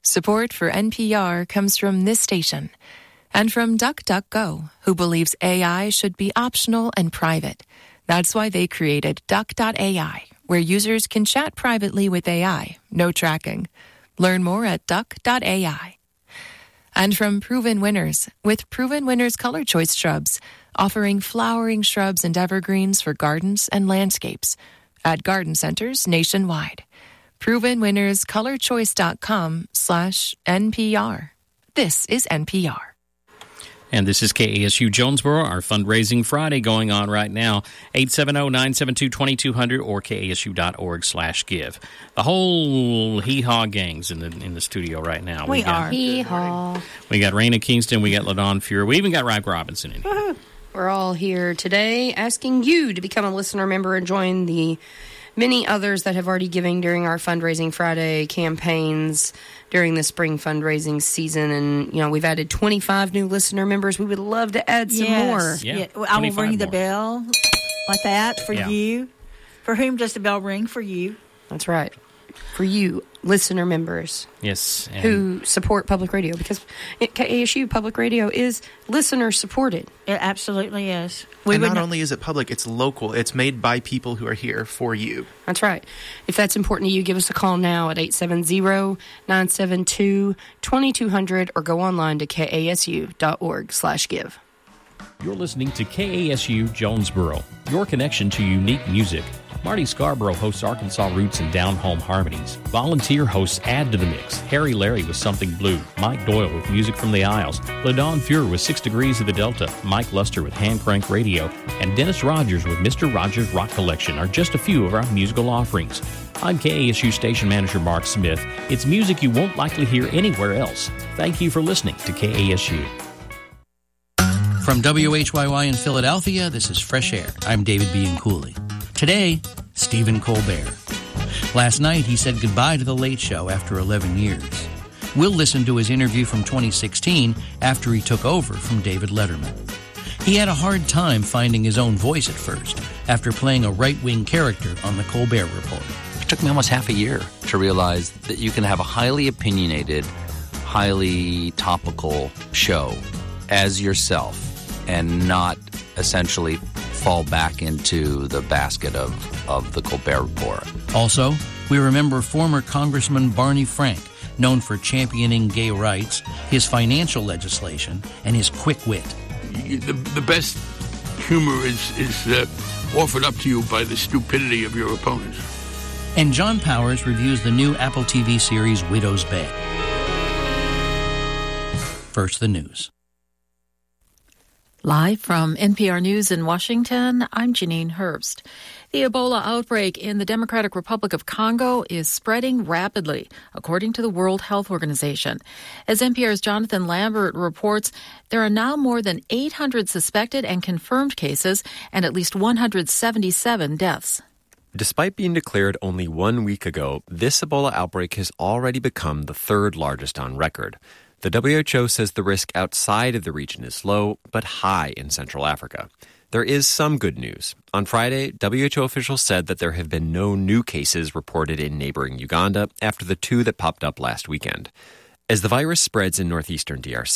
Support for NPR comes from this station and from DuckDuckGo, who believes AI should be optional and private. That's why they created Duck.ai, where users can chat privately with AI, no tracking. Learn more at Duck.ai. And from Proven Winners, with Proven Winners Color Choice Shrubs, offering flowering shrubs and evergreens for gardens and landscapes at garden centers nationwide. ProvenWinnersColorChoice.com/NPR. This is NPR. And this is KASU Jonesboro, our Fundraising Friday going on right now, 870-972-2200 or KASU.org/give. The whole hee-haw gang's in the studio right now. We are. Hee-haw. We got Raina Kingston, we got LaDawn Fuhrer, we even got Rack Robinson in here. We're all here today asking you to become a listener member and join the many others that have already given during our Fundraising Friday campaigns during the spring fundraising season. And, you know, we've added 25 new listener members. We would love to add some more. Yeah. I will ring the bell like that for you. For whom does the bell ring? For you. That's right. For you, listener members. Yes. Who support public radio, because KASU public radio is listener supported. It absolutely is. And not only is it public, it's local. It's made by people who are here for you. That's right. If that's important to you, give us a call now at 870-972-2200 or go online to kasu.org/give. You're listening to KASU Jonesboro, your connection to unique music. Marty Scarborough hosts Arkansas Roots and Down Home Harmonies. Volunteer hosts add to the mix. Harry Larry with Something Blue, Mike Doyle with Music from the Isles, LaDawn Fuhrer with 6 Degrees of the Delta, Mike Luster with Hand Crank Radio, and Dennis Rogers with Mr. Rogers Rock Collection are just a few of our musical offerings. I'm KASU Station Manager Mark Smith. It's music you won't likely hear anywhere else. Thank you for listening to KASU. From WHYY in Philadelphia, this is Fresh Air. I'm David Bianculli. Today, Stephen Colbert. Last night, he said goodbye to The Late Show after 11 years. We'll listen to his interview from 2016 after he took over from David Letterman. He had a hard time finding his own voice at first after playing a right-wing character on The Colbert Report. It took me almost half a year to realize that you can have a highly opinionated, highly topical show as yourself and not essentially fall back into the basket of the Colbert Report. Also, we remember former Congressman Barney Frank, known for championing gay rights, his financial legislation, and his quick wit. The best humor is offered up to you by the stupidity of your opponents. And John Powers reviews the new Apple TV series Widow's Bed. First, the news. Live from NPR News in Washington, I'm Janine Herbst. The Ebola outbreak in the Democratic Republic of Congo is spreading rapidly, according to the World Health Organization. As NPR's Jonathan Lambert reports, there are now more than 800 suspected and confirmed cases and at least 177 deaths. Despite being declared only 1 week ago, this Ebola outbreak has already become the third largest on record. The WHO says the risk outside of the region is low, but high in Central Africa. There is some good news. On Friday, WHO officials said that there have been no new cases reported in neighboring Uganda after the 2 that popped up last weekend. As the virus spreads in northeastern DRC,